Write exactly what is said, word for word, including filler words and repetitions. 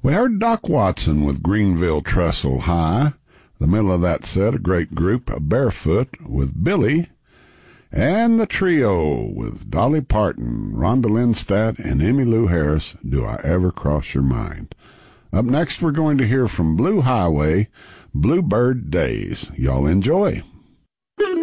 We heard Doc Watson with Greenville Trestle High. The middle of that set, a great group, Barefoot with Billy. And the trio with Dolly Parton, Rhonda Lindstedt, and Emmylou Harris, Do I Ever Cross Your Mind? Up next, we're going to hear from Blue Highway, Bluebird Days. Y'all enjoy.